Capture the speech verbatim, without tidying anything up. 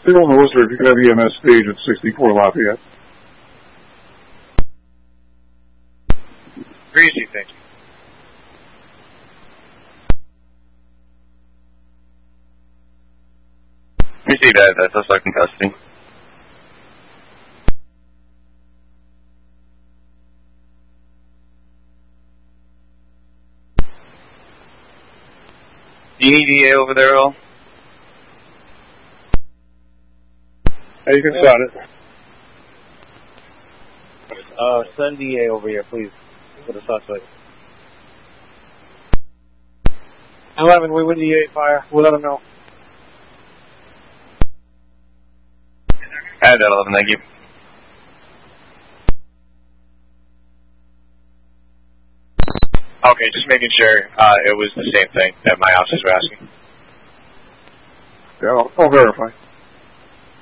Still in the Worcester, if you could have E M S stage at sixty-four Lafayette. Greasy, thank you. Receive that, that's a suspect in custody. Do you need D A over there at all? Hey, you can start it. Uh, send D A over here, please, for the suspect. eleven, we win the eight fire. We'll let them know. I have that eleven, thank you. Okay, just making sure uh, it was the same thing that my officers were asking. Yeah, I'll, I'll verify.